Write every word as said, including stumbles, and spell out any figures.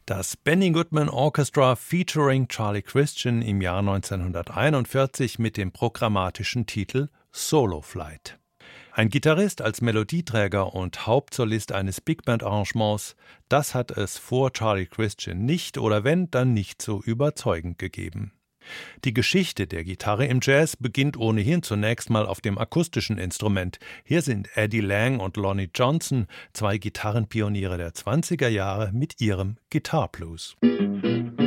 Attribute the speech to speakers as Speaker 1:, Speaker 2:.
Speaker 1: Das Benny Goodman Orchestra featuring Charlie Christian im Jahr neunzehnhunderteinundvierzig mit dem programmatischen Titel Solo Flight. Ein Gitarrist als Melodieträger und Hauptsolist eines Big-Band-Arrangements, das hat es vor Charlie Christian nicht oder wenn, dann nicht so überzeugend gegeben. Die Geschichte der Gitarre im Jazz beginnt ohnehin zunächst mal auf dem akustischen Instrument. Hier sind Eddie Lang und Lonnie Johnson, zwei Gitarrenpioniere der zwanziger Jahre mit ihrem Guitar Blues.